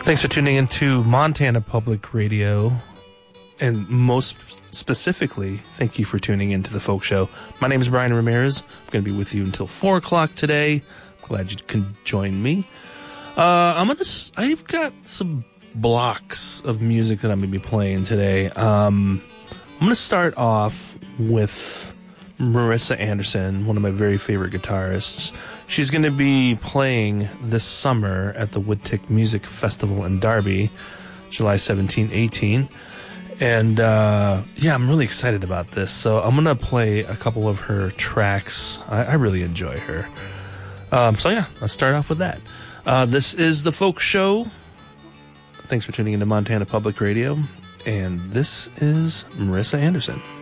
Thanks for tuning into Montana Public Radio, and most specifically, thank you for tuning into the Folk Show. My name is Brian Ramirez. I'm going to be with you until 4 o'clock today. Glad you can join me. I've got some blocks of music that I'm going to be playing today. I'm going to start off with Marissa Anderson, one of my very favorite guitarists. She's going to be playing this summer at the Woodtick Music Festival in Darby, July 17, 18. And, I'm really excited about this. So I'm going to play a couple of her tracks. I really enjoy her. Let's start off with that. This is The Folk Show. Thanks for tuning into Montana Public Radio. And this is Marissa Anderson.